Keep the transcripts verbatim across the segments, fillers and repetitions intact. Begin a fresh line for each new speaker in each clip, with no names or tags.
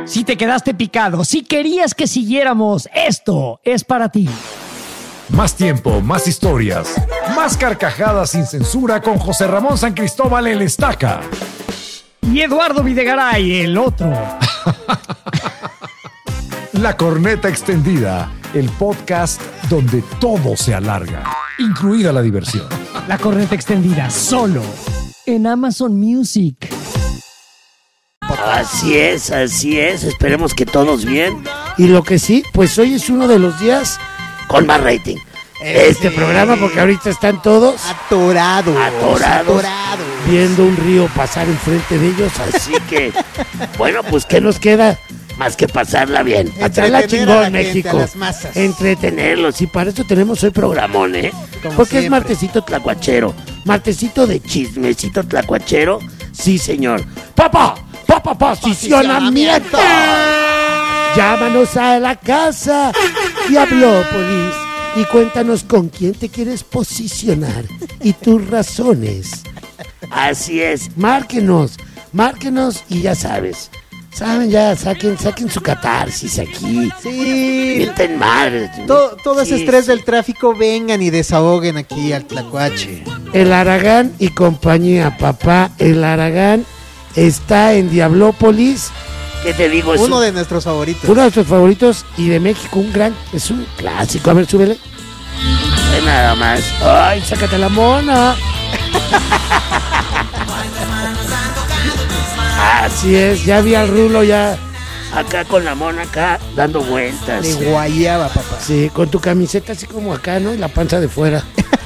Si te quedaste picado, si querías que siguiéramos, esto es para ti.
Más tiempo, más historias, más carcajadas sin censura con José Ramón San Cristóbal el Estaca.
Y Eduardo Videgaray, el otro.
La Corneta Extendida, el podcast donde todo se alarga, incluida la diversión.
La Corneta Extendida, solo en Amazon Music.
Así es, así es. Esperemos que todos bien.
Y lo que sí, pues hoy es uno de los días
con más rating.
Este sí. programa, porque ahorita están todos
atorados, atorados, atorados,
viendo un río pasar enfrente de ellos.
Así que, bueno, pues
¿qué nos queda?
Más que pasarla bien.
Pasarla chingón, México.
Las masas. Entretenerlos. Y para eso tenemos hoy programón, ¿eh?
Como
porque
siempre.
Es martesito tlacuachero. Martesito de chismecito tlacuachero. Sí, señor. ¡Papá! ¡Papá! ¡Posicionamiento!
Llámanos a la casa Diablópolis y cuéntanos con quién te quieres posicionar y tus razones.
Así es.
Márquenos, márquenos y ya sabes. Saben, ya, saquen, saquen su catarsis aquí.
Sí.
Mienten madre.
Todo, todo
sí,
ese estrés
sí.
del tráfico, vengan y desahoguen aquí al Tlacuache.
El Aragán y compañía, papá. El Aragán está en Diablópolis.
¿Qué te digo?
Uno
un...
de nuestros favoritos.
Uno de nuestros favoritos y de México, un gran, es un clásico. A ver, súbele.
De nada más.
Ay, sácate la mona. Así es, ya vi al Rulo ya.
Acá con la mona acá, dando vueltas.
De guayaba, papá.
Sí, con tu camiseta así como acá, ¿no? Y la panza de fuera.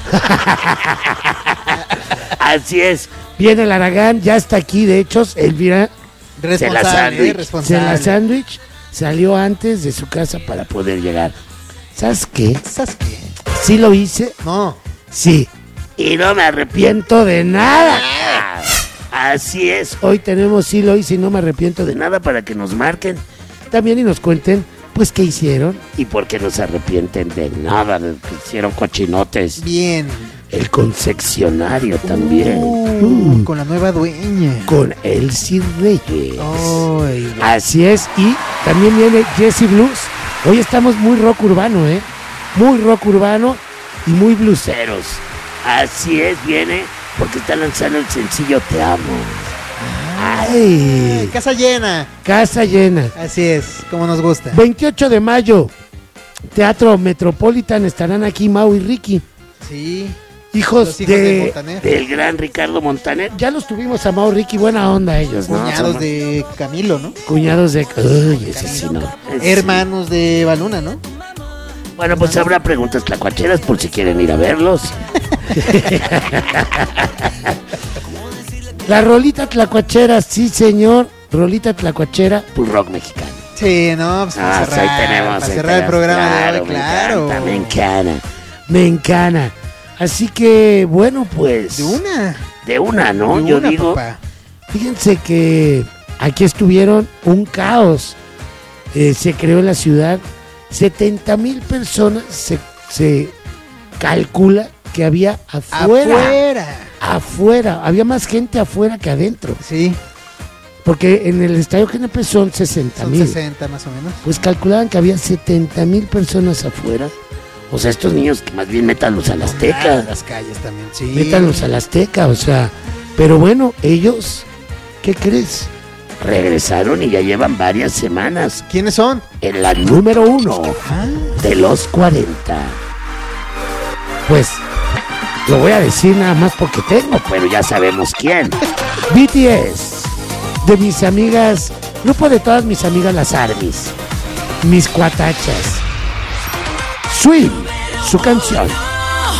Así es.
Viene el Aragán, ya está aquí, de hecho, Elvira.
Responsable, eh, responsable.
Se la sándwich salió antes de su casa para poder llegar. ¿Sabes qué?
¿Sabes qué?
¿Sí lo hice?
No.
Sí.
Y no me arrepiento
de nada.
Así es.
Hoy tenemos sí lo hice y no me arrepiento de
De
nada.
nada para que nos marquen.
También y nos cuenten, pues, qué hicieron.
Y porque no se arrepienten de nada, de que hicieron cochinotes.
Bien.
El concesionario también.
Uh, uh, con la nueva dueña.
Con Elsie Reyes.
Ay,
Así es. Y también viene Jesse Blues. Hoy estamos muy rock urbano, ¿eh? Muy rock urbano y muy blueseros.
Así es, viene porque está lanzando el sencillo Te Amo.
Ay.
Ay, casa llena.
Casa llena.
Así es, como nos gusta.
veintiocho de mayo, Teatro Metropolitan, estarán aquí Mau y Ricky.
Sí.
Hijos,
Los hijos
de,
de Montaner.
Del gran Ricardo Montaner.
Ya los tuvimos a Mau y Ricky, buena onda ellos, ¿no?
Cuñados
Somos-
de Camilo, ¿no?
Cuñados de... Uy, ese sí no.
Ese-
Hermanos de Baluna, ¿no?
Bueno, pues habrá preguntas tlacuacheras por si quieren ir a verlos.
La rolita tlacuachera, sí señor. Rolita tlacuachera.
Pues rock mexicano.
Sí, no, pues para
Ah,
cerrar,
ahí tenemos.
para
ahí
cerrar el
tenemos.
programa
Claro,
de hoy,
me
claro.
encanta, me encanta.
Me encana. Así que, bueno, pues...
De una.
De una, ¿no?
de
Yo
una,
digo,
papá.
Fíjense que aquí estuvieron un caos. Eh, se creó en la ciudad. setenta mil personas se, se calcula que había afuera.
Afuera.
Afuera. Había más gente afuera que adentro.
Sí,
Porque en el estadio G N P son sesenta
son
mil.
sesenta más o menos.
Pues calculaban que había setenta mil personas afuera.
o sea, estos niños que más bien métanlos a la
Ah,
Azteca.
las calles también, sí.
Métanlos a la Azteca, o sea. Pero bueno, ellos, ¿qué crees?
Regresaron y ya llevan varias semanas
¿Quiénes son?
en la número uno
Ah,
de los cuarenta.
Pues, lo voy a decir nada más porque tengo.
Pero ya sabemos quién.
B T S, de mis amigas, grupo de todas mis amigas las ARMYs, mis cuatachas. Swing, su canción.